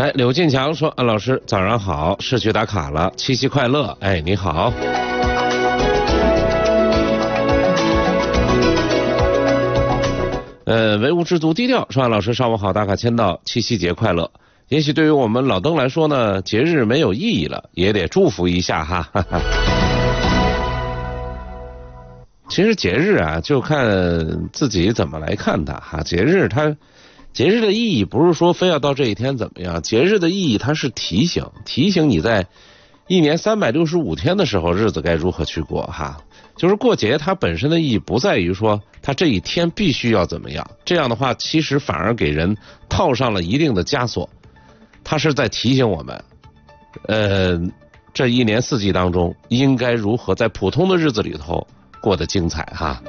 来，柳进强说：“安老师，早上好，市区打卡了，七夕快乐。”哎，你好。唯物知足低调说：“安老师，上午好，打卡签到，七夕节快乐。”也许对于我们老登来说呢，节日没有意义了，也得祝福一下哈。其实节日啊，就看自己怎么来看它哈。节日的意义不是说非要到这一天怎么样，节日的意义它是提醒你在一年365天的时候，日子该如何去过哈。就是过节它本身的意义不在于说它这一天必须要怎么样，这样的话其实反而给人套上了一定的枷锁。它是在提醒我们，这一年四季当中应该如何在普通的日子里头过得精彩哈。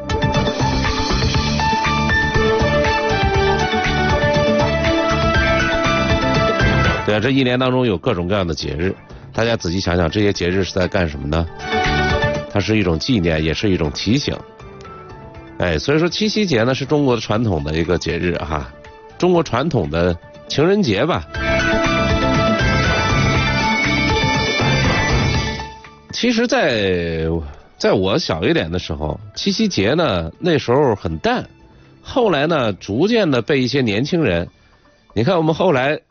对啊，这一年当中有各种各样的节日，大家仔细想想，这些节日是在干什么呢？它是一种纪念，也是一种提醒。哎，所以说七夕节呢是中国的传统的一个节日哈，中国传统的情人节吧。其实在我小一点的时候，七夕节呢那时候很淡，后来呢逐渐的被一些年轻人，你看我们后来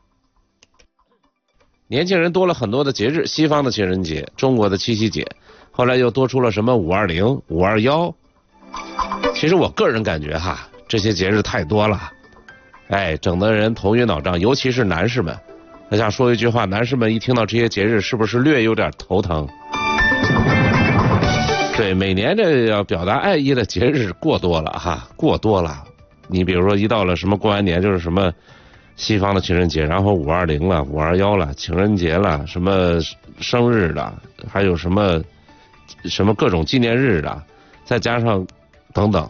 年轻人多了很多的节日，西方的情人节，中国的七夕节，后来又多出了什么520、521。其实我个人感觉哈，这些节日太多了，哎，整得人头晕脑胀，尤其是男士们。我想说一句话，男士们一听到这些节日，是不是略有点头疼？对，每年这要表达爱意的节日过多了哈，过多了。你比如说一到了什么过完年就是什么西方的情人节，然后520了、521了、情人节了，什么生日的，还有什么各种纪念日的，再加上等等。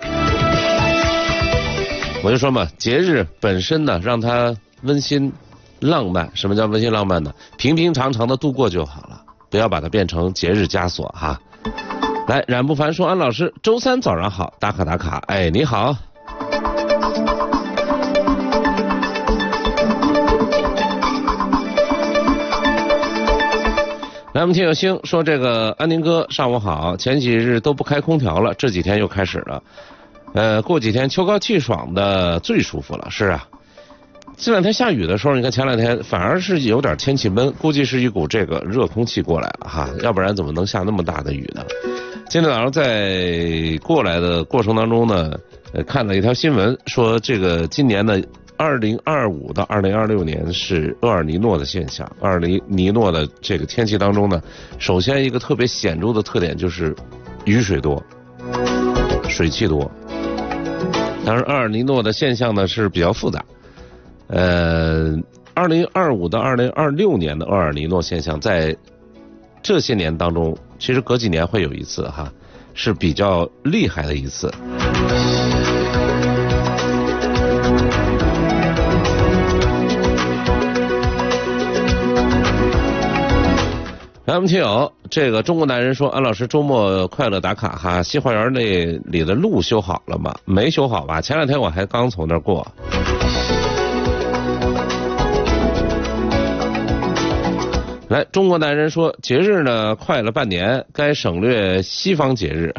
我就说嘛，节日本身呢，让它温馨浪漫。什么叫温馨浪漫呢？平平常常的度过就好了，不要把它变成节日枷锁哈。来，冉不凡说：“安老师，周三早上好，打卡打卡。”哎，你好。来，我们听友星说：“这个安宁哥上午好，前几日都不开空调了，这几天又开始了。过几天秋高气爽的最舒服了。”是啊，这两天下雨的时候，你看前两天反而是有点天气闷，估计是一股这个热空气过来了哈，要不然怎么能下那么大的雨呢？今天早上在过来的过程当中呢，看了一条新闻，说这个今年的2025到2026年是厄尔尼诺的现象。厄尔尼诺的这个天气当中呢，首先一个特别显著的特点就是雨水多，水汽多。当然，厄尔尼诺的现象呢是比较复杂。2025到2026年的厄尔尼诺现象，在这些年当中，其实隔几年会有一次哈，是比较厉害的一次。来，我们听友这个中国男人说：“安老师，周末快乐打卡哈！西花园那里的路修好了吗？没修好吧？前两天我还刚从那儿过。”来，中国男人说：“节日呢快了半年，该省略西方节日。”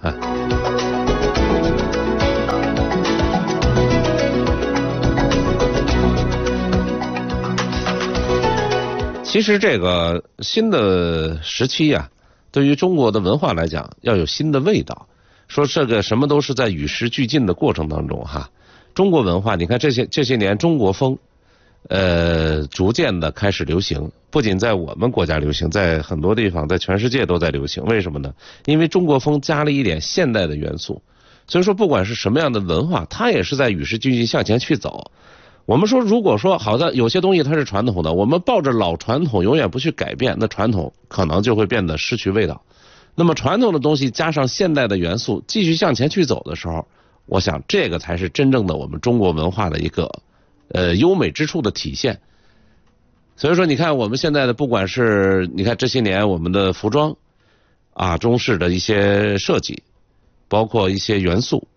其实这个新的时期呀，对于中国的文化来讲，要有新的味道。说这个什么都是在与时俱进的过程当中哈。中国文化，你看这些年中国风，逐渐的开始流行。不仅在我们国家流行，在很多地方，在全世界都在流行。为什么呢？因为中国风加了一点现代的元素，所以说不管是什么样的文化，它也是在与时俱进向前去走。我们说，如果说好的有些东西它是传统的，我们抱着老传统永远不去改变，那传统可能就会变得失去味道。那么传统的东西加上现代的元素，继续向前去走的时候，我想这个才是真正的我们中国文化的一个优美之处的体现。所以说你看我们现在的不管是你看这些年我们的服装啊，中式的一些设计，包括一些元素，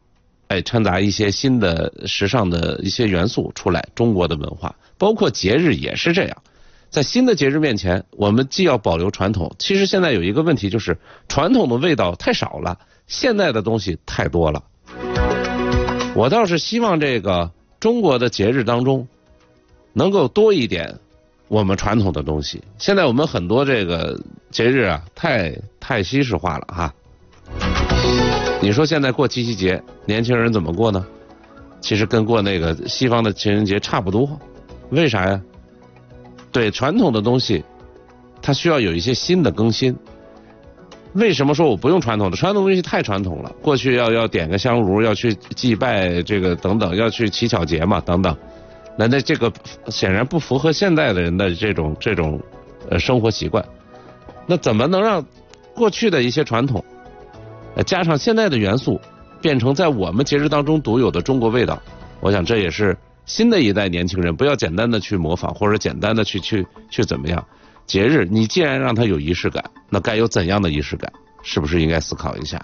掺杂一些新的时尚的一些元素出来，中国的文化，包括节日也是这样。在新的节日面前，我们既要保留传统，其实现在有一个问题，就是传统的味道太少了，现代的东西太多了。我倒是希望这个中国的节日当中能够多一点我们传统的东西。现在我们很多这个节日啊，太西式化了哈。你说现在过七夕节，年轻人怎么过呢？其实跟过那个西方的情人节差不多。为啥呀？对，传统的东西它需要有一些新的更新。为什么说我不用传统的？传统东西太传统了，过去要点个香炉，要去祭拜这个等等，要去乞巧节嘛等等。那这个显然不符合现代的人的这种生活习惯。那怎么能让过去的一些传统加上现代的元素，变成在我们节日当中独有的中国味道？我想这也是新的一代年轻人不要简单的去模仿，或者简单的去怎么样。节日你既然让它有仪式感，那该有怎样的仪式感？是不是应该思考一下？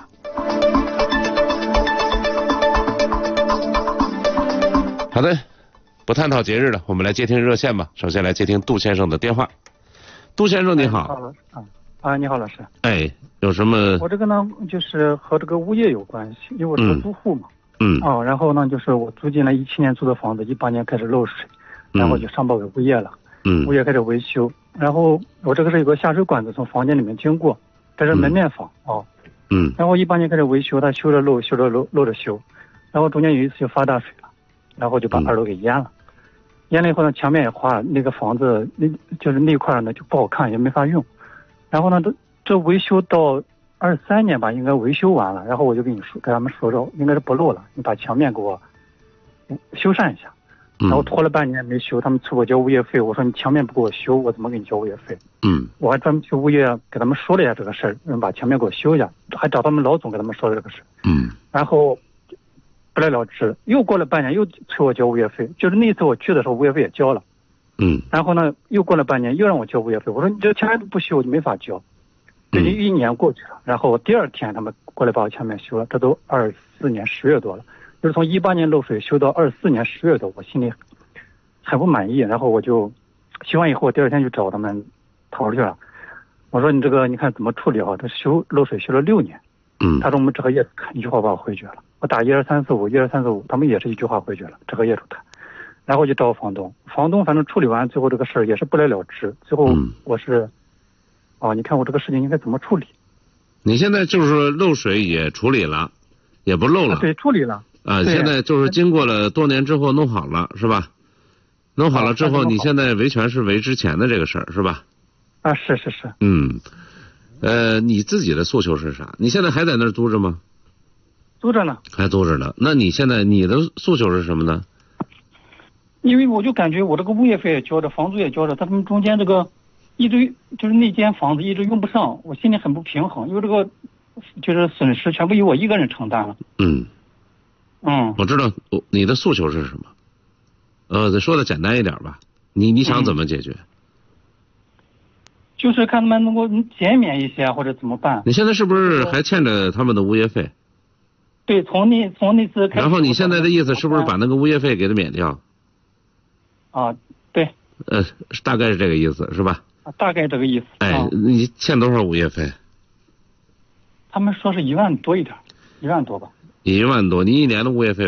好的，不探讨节日了，我们来接听热线吧。首先来接听杜先生的电话。杜先生你好。 你好老师。 有什么？ 我这个呢，就是和这个物业有关系，因为我是租户嘛。然后呢，就是我租进了17年租的房子，18年开始漏水，然后就上报给物业了。物业开始维修，然后我这个是有个下水管子从房间里面经过，这是门面房然后18年开始维修，他修着漏着修，然后中间有一次就发大水了，然后就把2楼给淹了。淹了以后呢，墙面也花了，那个房子就是那块呢就不好看，也没法用。然后呢，这维修到23年吧，应该维修完了。然后我就跟他们说应该是不漏了，你把墙面给我修缮一下。然后拖了半年没修，他们催我交物业费。我说你墙面不给我修，我怎么给你交物业费？我还专门去物业给他们说了一下这个事儿，把墙面给我修一下，还找他们老总给他们说了这个事。然后不了了之，又过了半年又催我交物业费，就是那次我去的时候物业费也交了。然后呢，又过了半年又让我交物业费，我说你这墙面不修，你没法交。这就1年过去了，然后第2天他们过来把我墙面修了，这都24年10月多了。就是从18年漏水修到24年10月多，我心里很不满意。然后我就修完以后，第2天就找他们头去了。我说你这个你看怎么处理好？他漏水修了6年。他说我们这个业主谈，一句话把我回绝了。我打12345，他们也是一句话回绝了，这个业主谈。然后就找房东反正处理完，最后这个事儿也是不了了之。最后我是你看我这个事情应该怎么处理？ 你现在就是漏水也处理了，也不漏了。 对，处理了。 现在就是经过了多年之后弄好了，是吧？弄好了之后，你现在维权是维之前的这个事儿，是吧？ 是。 你自己的诉求是啥？你现在还在那儿租着吗？ 租着呢。 还租着呢。那你现在你的诉求是什么呢？ 因为我就感觉我这个物业费也交着，房租也交着，他们中间这个一堆就是那间房子一直用不上，我心里很不平衡，因为这个就是损失全部由我一个人承担了。 我知道你的诉求是什么。再说的简单一点吧，你想怎么解决？ 就是看他们能够减免一些或者怎么办。 你现在是不是还欠着他们的物业费？ 对，从那次开始。 然后你现在的意思是不是把那个物业费给他免掉？ 对。 大概是这个意思是吧？ 大概这个意思。 你欠多少物业费？ 他们说是1万多一点，1万多吧。 1万多，你1年的物业费